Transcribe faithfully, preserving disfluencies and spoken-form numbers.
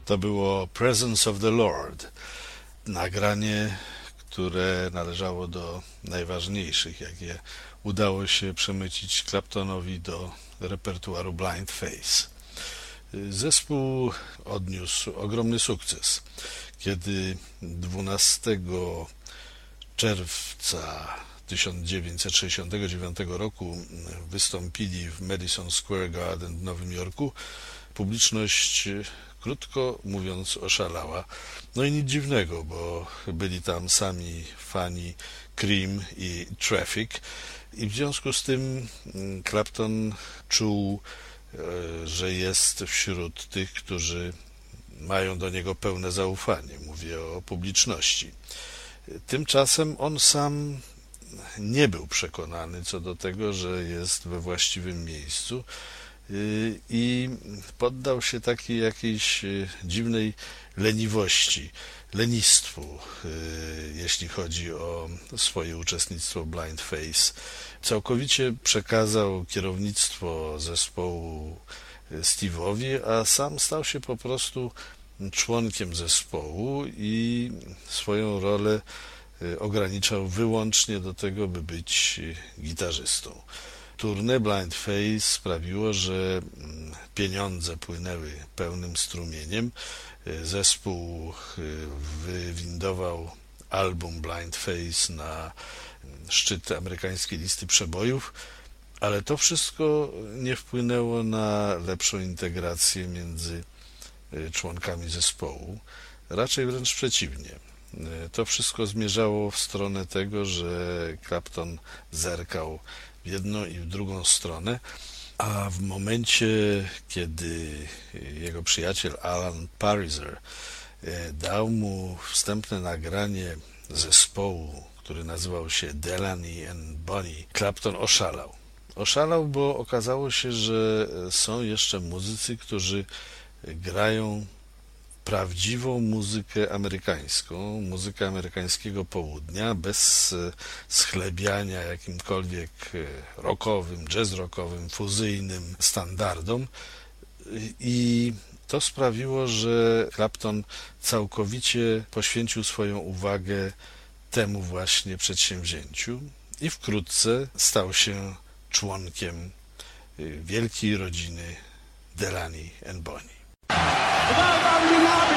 To było Presence of the Lord, nagranie, które należało do najważniejszych, jakie udało się przemycić Claptonowi do repertuaru Blind Faith. Zespół odniósł ogromny sukces, kiedy dwunastego czerwca tysiąc dziewięćset sześćdziesiątego dziewiątego roku wystąpili w Madison Square Garden w Nowym Jorku. Publiczność, krótko mówiąc, oszalała. No i nic dziwnego, bo byli tam sami fani Cream i Traffic i w związku z tym Clapton czuł, że jest wśród tych, którzy mają do niego pełne zaufanie. Mówię o publiczności. Tymczasem on sam nie był przekonany co do tego, że jest we właściwym miejscu i poddał się takiej jakiejś dziwnej leniwości, lenistwu, jeśli chodzi o swoje uczestnictwo w Blind Faith. Całkowicie przekazał kierownictwo zespołu Steve'owi, a sam stał się po prostu członkiem zespołu i swoją rolę ograniczał wyłącznie do tego, by być gitarzystą. Tournée Blind Faith sprawiło, że pieniądze płynęły pełnym strumieniem. Zespół wywindował album Blind Faith na szczyt amerykańskiej listy przebojów, ale to wszystko nie wpłynęło na lepszą integrację między członkami zespołu. Raczej wręcz przeciwnie. To wszystko zmierzało w stronę tego, że Clapton zerkał w jedną i w drugą stronę, a w momencie, kiedy jego przyjaciel Alan Pariser dał mu wstępne nagranie zespołu, który nazywał się Delaney and Bonnie, Clapton oszalał. Oszalał, bo okazało się, że są jeszcze muzycy, którzy grają prawdziwą muzykę amerykańską, muzykę amerykańskiego południa, bez schlebiania jakimkolwiek rockowym, jazz rockowym, fuzyjnym standardom. I to sprawiło, że Clapton całkowicie poświęcił swoją uwagę temu właśnie przedsięwzięciu i wkrótce stał się członkiem wielkiej rodziny Delaney and Bonnie.